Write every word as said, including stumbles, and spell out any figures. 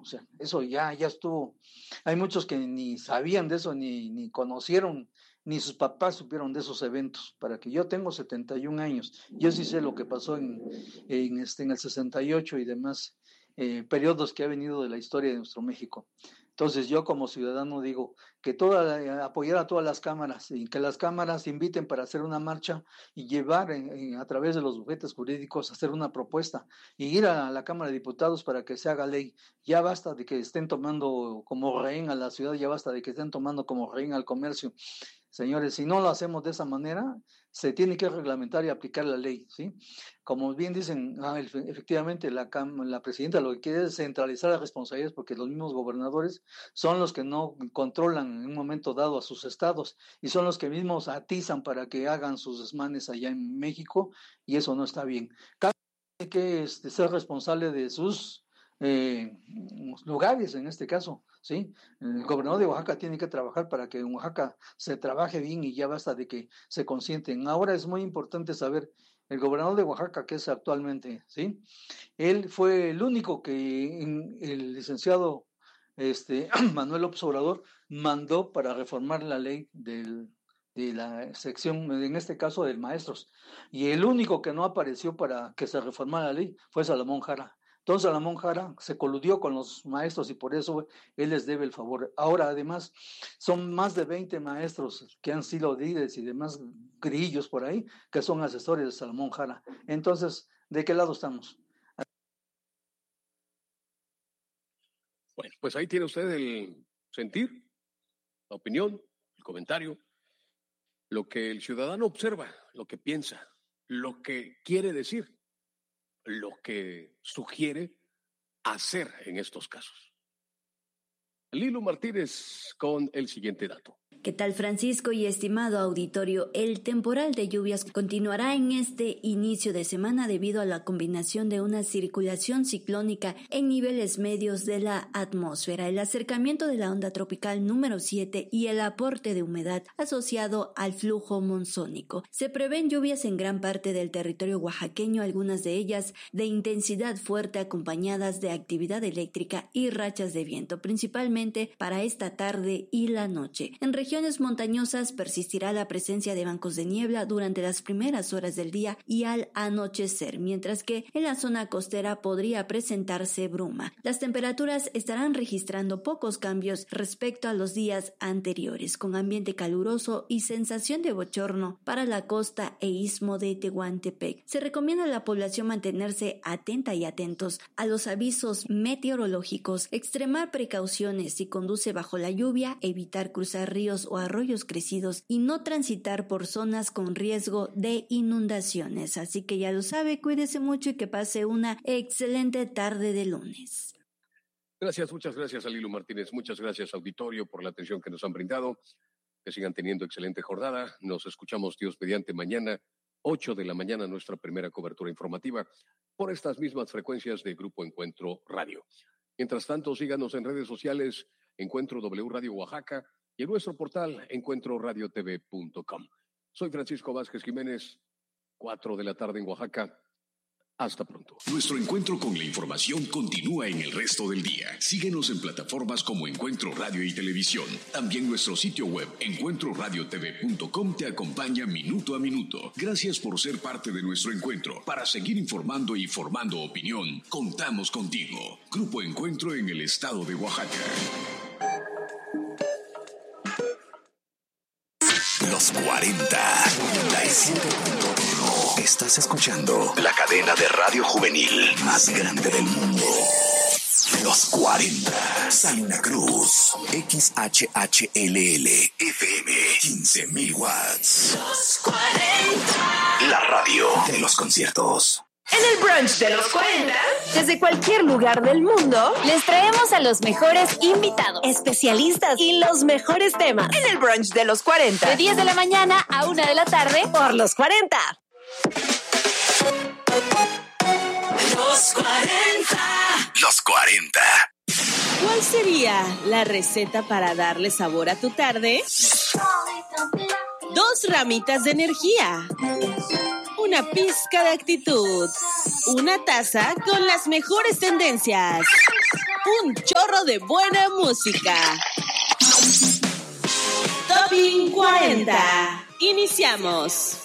O sea, eso ya, ya estuvo. Hay muchos que ni sabían de eso, ni, ni conocieron, ni sus papás supieron de esos eventos. Para que yo tengo setenta y un años, yo sí sé lo que pasó en, en, este, en el sesenta y ocho y demás eh, periodos que ha venido de la historia de nuestro México. Entonces yo como ciudadano digo que toda, apoyar a todas las cámaras y que las cámaras inviten para hacer una marcha y llevar en, en, a través de los bufetes jurídicos hacer una propuesta y ir a la Cámara de Diputados para que se haga ley. Ya basta de que estén tomando como rehén a la ciudad, ya basta de que estén tomando como rehén al comercio. Señores, si no lo hacemos de esa manera, se tiene que reglamentar y aplicar la ley, ¿sí? Como bien dicen, ah, efectivamente la, la presidenta lo que quiere es centralizar las responsabilidades porque los mismos gobernadores son los que no controlan en un momento dado a sus estados y son los que mismos atizan para que hagan sus desmanes allá en México y eso no está bien. Cada uno tiene que este, ser responsable de sus eh, lugares en este caso, ¿sí? El gobernador de Oaxaca tiene que trabajar para que en Oaxaca se trabaje bien y ya basta de que se consienten. Ahora es muy importante saber, el gobernador de Oaxaca que es actualmente, ¿sí? Él fue el único que en, el licenciado este, Manuel López Obrador mandó para reformar la ley del, de la sección, en este caso de maestros, y el único que no apareció para que se reformara la ley fue Salomón Jara. Entonces Salomón Jara se coludió con los maestros y por eso él les debe el favor. Ahora, además, son más de veinte maestros que han sido líderes y demás grillos por ahí, que son asesores de Salomón Jara. Entonces, ¿de qué lado estamos? Bueno, pues ahí tiene usted el sentir, la opinión, el comentario, lo que el ciudadano observa, lo que piensa, lo que quiere decir, lo que sugiere hacer en estos casos. Lilo Martínez con el siguiente dato. ¿Qué tal, Francisco y estimado auditorio? El temporal de lluvias continuará en este inicio de semana debido a la combinación de una circulación ciclónica en niveles medios de la atmósfera, el acercamiento de la onda tropical número siete y el aporte de humedad asociado al flujo monzónico. Se prevén lluvias en gran parte del territorio oaxaqueño, algunas de ellas de intensidad fuerte acompañadas de actividad eléctrica y rachas de viento, principalmente para esta tarde y la noche. En regiones montañosas persistirá la presencia de bancos de niebla durante las primeras horas del día y al anochecer, mientras que en la zona costera podría presentarse bruma. Las temperaturas estarán registrando pocos cambios respecto a los días anteriores, con ambiente caluroso y sensación de bochorno para la costa e istmo de Tehuantepec. Se recomienda a la población mantenerse atenta y atentos a los avisos meteorológicos, extremar precauciones si conduce bajo la lluvia, evitar cruzar ríos o arroyos crecidos y no transitar por zonas con riesgo de inundaciones. Así que ya lo sabe, cuídese mucho y que pase una excelente tarde de lunes. Gracias, muchas gracias a Lilo Martínez, muchas gracias auditorio por la atención que nos han brindado. Que sigan teniendo excelente jornada. Nos escuchamos Dios mediante mañana, ocho de la mañana, nuestra primera cobertura informativa por estas mismas frecuencias de Grupo Encuentro Radio. Mientras tanto, síganos en redes sociales, Encuentro W Radio Oaxaca, y en nuestro portal encuentro radio t v punto com. Soy Francisco Vázquez Jiménez, cuatro de la tarde en Oaxaca. Hasta pronto. Nuestro encuentro con la información continúa en el resto del día. Síguenos en plataformas como Encuentro Radio y Televisión. También nuestro sitio web encuentro radio t v punto com te acompaña minuto a minuto. Gracias por ser parte de nuestro encuentro. Para seguir informando y formando opinión, contamos contigo. Grupo Encuentro en el estado de Oaxaca. Los cuarenta. Estás escuchando la cadena de radio juvenil más grande del mundo. Los cuarenta. Salina Cruz. X H H L L. F M. quince mil watts. Los cuarenta. La radio de los conciertos. En el brunch de los cuarenta, desde cualquier lugar del mundo, les traemos a los mejores invitados, especialistas y los mejores temas. En el brunch de los cuarenta, de diez de la mañana a una de la tarde, por los cuarenta. Los cuarenta. Los cuarenta. ¿Cuál sería la receta para darle sabor a tu tarde? Dos ramitas de energía. Una pizca de actitud. Una taza con las mejores tendencias. un chorro de buena música. Top cuarenta. Iniciamos.